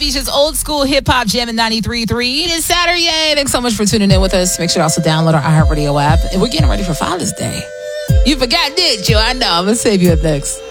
Features old school hip hop jam in 93.3. It is Saturday. Thanks so much for tuning in with us. Make sure to also download our iHeartRadio app. And we're getting ready for Father's Day. You forgot, did you? I know. I'm going to save you up next.